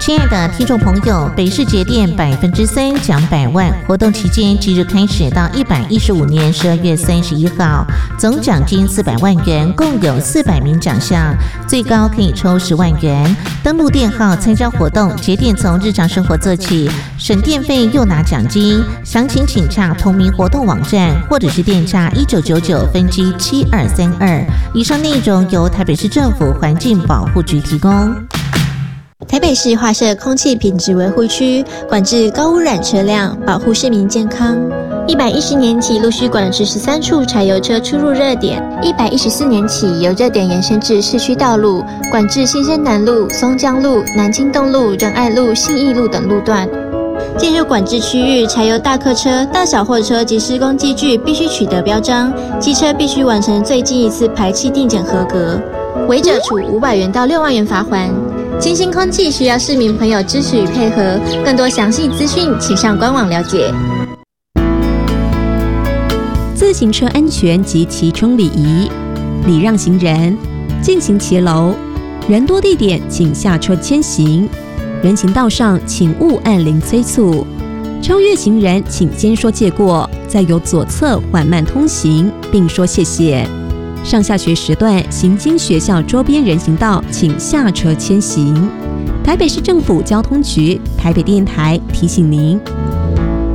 亲爱的听众朋友，北市节电3%奖100万活动期间即日开始到115年12月31号，总奖金400万元，共有400名奖项，最高可以抽10万元。登录电号参加活动，节电从日常生活做起，省电费又拿奖金。详情请洽同名活动网站，或者是电诈1999分机7232。以上内容由台北市政府环境保护局提供。 台北市划设空气品质维护区，管制高污染车辆，保护市民健康。110年起陆续管制13处柴油车出入热点，114年起由热点延伸至市区道路，管制新生南路、松江路、南京东路、仁爱路、信义路等路段。进入管制区域，柴油大客车、大小货车及施工机具必须取得标章，机车必须完成最近一次排气定检合格，违者处500元到6万元罚锾。清新空气需要市民朋友支持与配合，更多详细资讯请上官网了解。 自行车安全及骑乘礼仪，礼让行人，进行骑楼，人多地点请下车牵行，人行道上请勿按铃催促，超越行人请先说借过，再由左侧缓慢通行，并说谢谢。上下学时段行经学校周边人行道，请下车牵行。台北市政府交通局、台北电台提醒您。